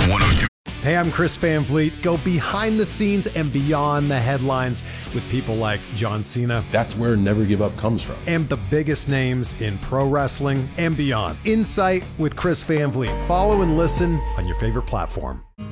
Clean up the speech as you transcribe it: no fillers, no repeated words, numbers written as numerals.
102. Hey, I'm Chris Van Vliet. Go behind the scenes and beyond the headlines with people like John Cena. That's where Never Give Up comes from. And the biggest names in pro wrestling and beyond. Insight with Chris Van Vliet. Follow and listen on your favorite platform.